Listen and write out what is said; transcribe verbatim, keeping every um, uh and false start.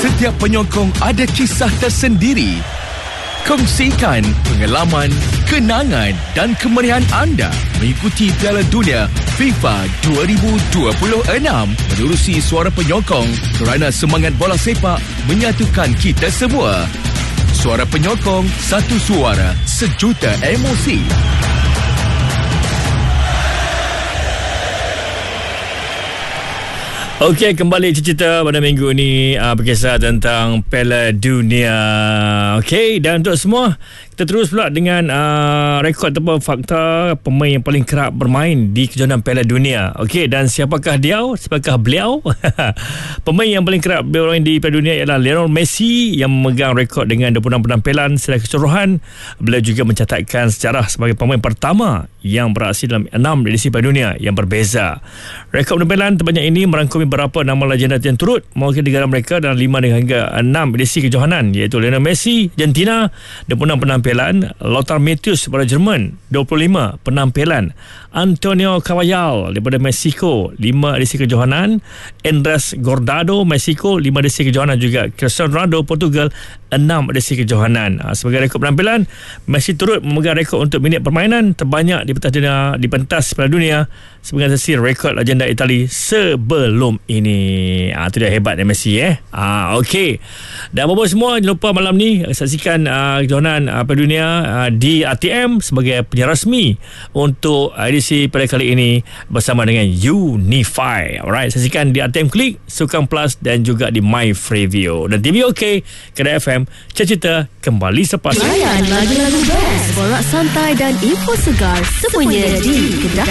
Setiap penyokong ada kisah tersendiri. Kongsikan pengalaman, kenangan dan kemeriahan anda mengikuti Piala Dunia FIFA dua ribu dua puluh enam menerusi Suara Penyokong kerana semangat bola sepak menyatukan kita semua. Suara Penyokong, satu suara, sejuta emosi. Okey, kembali cerita pada minggu ini uh, berkisar tentang Piala Dunia. Okey, dan untuk semua, kita terus pula dengan uh, rekod ataupun fakta pemain yang paling kerap bermain di kejohanan Piala Dunia. Okey, dan siapakah dia? Siapakah beliau? Pemain yang paling kerap bermain di Piala Dunia ialah Lionel Messi yang memegang rekod dengan dua puluh enam penampilan secara keseluruhan. Beliau juga mencatatkan sejarah sebagai pemain pertama yang beraksi dalam enam edisi Piala Dunia yang berbeza. Rekod penampilan terbanyak ini merangkumi beberapa nama legenda yang turut mewakili negara mereka dalam lima hingga enam edisi kejohanan, iaitu Lionel Messi, Argentina, dua puluh enam penampilan, Lothar Matthäus daripada Jerman, dua puluh lima penampilan, Antonio Carvajal daripada Mexico, lima edisi kejohanan, Andrés Guardado, Mexico, lima edisi kejohanan, juga Cristiano Ronaldo, Portugal, enam edisi kejohanan. Sebagai rekod penampilan, Messi turut memegang rekod untuk minit permainan terbanyak di pentas dunia, di pentas Piala Dunia sebagai sesi rekod legenda Itali sebelum ini. Ah, tu dia hebatnya Messi eh. Ah, okey. Dan apa-apa semua, jangan lupa malam ni saksikan uh, kejohanan uh, Piala Dunia uh, di R T M sebagai penyiar rasmi untuk uh, edisi pada kali ini bersama dengan Unify. Alright, saksikan di R T M Klik, Sukan Plus dan juga di My Freeview dan T V OK, Kedai F M. Cerita kembali selepas. Layan lagu-lagu best, borak santai dan info segar semuanya di Kedai